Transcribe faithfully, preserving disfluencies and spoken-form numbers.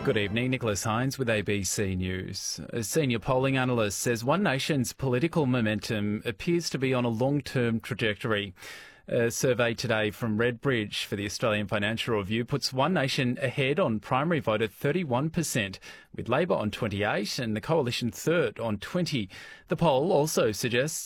Good evening, Nicholas Hines with A B C News. A senior polling analyst says One Nation's political momentum appears to be on a long-term trajectory. A survey today from Redbridge for the Australian Financial Review puts One Nation ahead on primary vote at thirty-one percent, with Labor on twenty-eight and the Coalition third on twenty. The poll also suggests